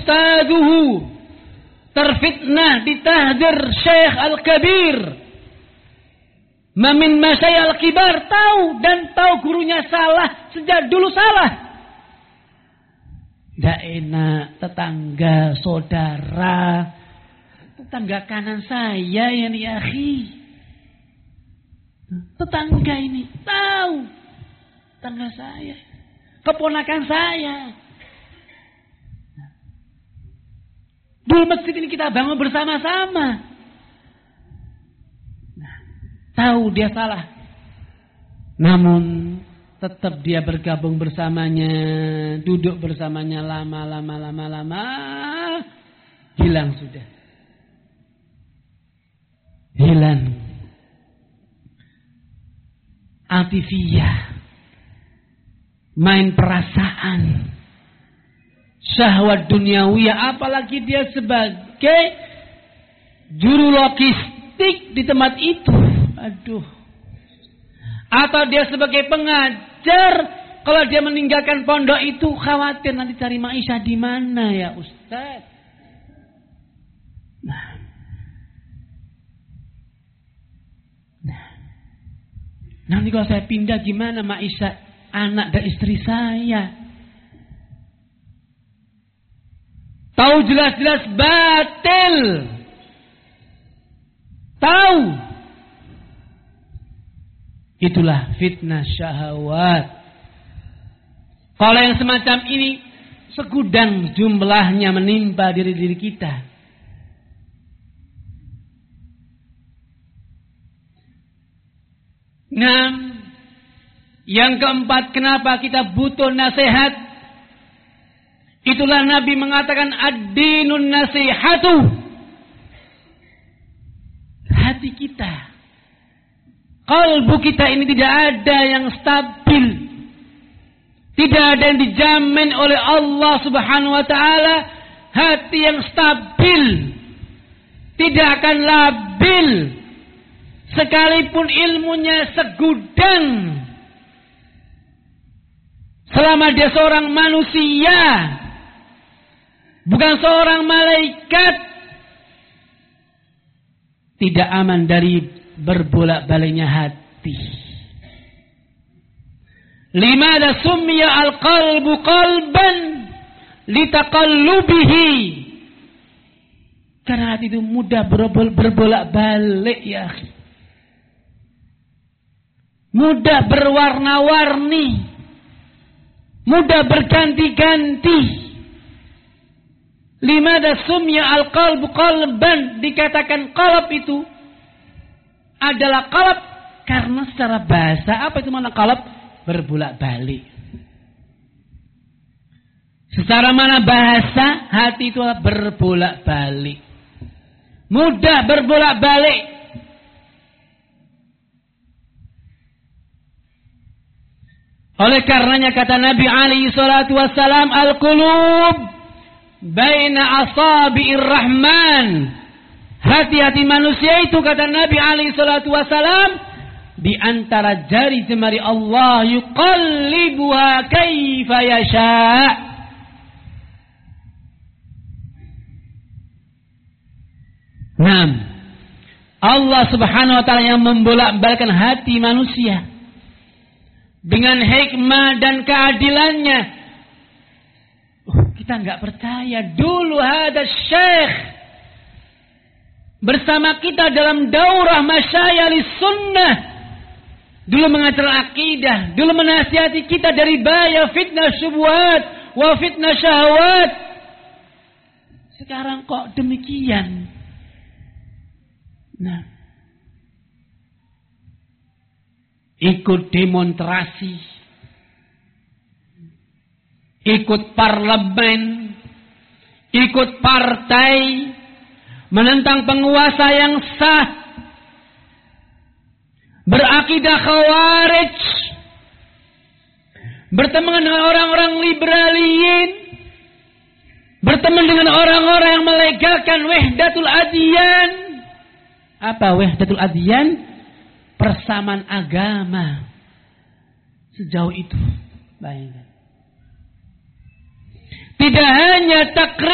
ustaduhu. Terfitnah ditahdir Syekh Al-Kabir. Mamin masyayikh Al-Kibar tahu dan tahu gurunya salah, sejak dulu salah. Tidak enak tetangga, saudara, tetangga kanan saya yang ya akhi. Tetangga ini tahu, tetangga saya, keponakan saya. Dulu masjid ini kita bangun bersama-sama. Nah, tahu dia salah, namun tetap dia bergabung bersamanya, duduk bersamanya lama, hilang sudah. Hilang. Atifiyah. Main perasaan. Syahwat duniawiyah. Apalagi dia sebagai juru logistik di tempat itu. Aduh. Atau dia sebagai pengajar, kalau dia meninggalkan pondok itu khawatir nanti cari maisha di mana ya Ustaz. Nah, nanti kalau saya pindah gimana maisha anak dan istri saya? Tahu jelas-jelas batil. Tahu. Itulah fitnah syahwat. Kalau yang semacam ini segudang jumlahnya menimpa diri kita. Nah, yang keempat, kenapa kita butuh nasihat? Itulah Nabi mengatakan ad-dinun nasihatu. Hati kita, kalbu kita ini tidak ada yang stabil. Tidak ada yang dijamin oleh Allah Subhanahu wa ta'ala. Hati yang stabil tidak akan labil. Sekalipun ilmunya segudang. Selama dia seorang manusia, bukan seorang malaikat, tidak aman dari berbolak-baliknya hati. Limada summiya al-qalbu qalban litaqallubihi. Karena hati itu mudah berbolak-balik ya. Mudah berwarna-warni. Mudah berganti-ganti. Limada summiya al-qalbu qalban. Dikatakan qalb itu adalah qalb karena secara bahasa apa itu mana qalb? Berbolak-balik. Secara mana bahasa hati itu berbolak-balik. Mudah berbolak-balik. Oleh karenanya kata Nabi alaihi salatu wassalam, al-qulub baina asabi'ir rahman. Hati-hati manusia itu kata Nabi alaihi salatu wassalam di antara jari jemari Allah, yuqallibuha kaifa yasha. Nah, Allah Subhanahu wa ta'ala yang membolak-balikkan hati manusia dengan hikmah dan keadilannya. Kita enggak percaya. Dulu ada syekh bersama kita dalam daurah masyayikh sunnah. Dulu mengajar akidah, dulu menasihati kita dari bahaya fitnah syubhat wa fitnah syahwat. Sekarang kok demikian? Nah, ikut demonstrasi, ikut parlemen, ikut partai, menentang penguasa yang sah, berakidah khawarij, berteman dengan orang-orang liberalin, berteman dengan orang-orang yang melegalkan wahdatul adyan. Apa wahdatul adyan? Persamaan agama. Sejauh itu. Bayangkan. Tidak hanya takrir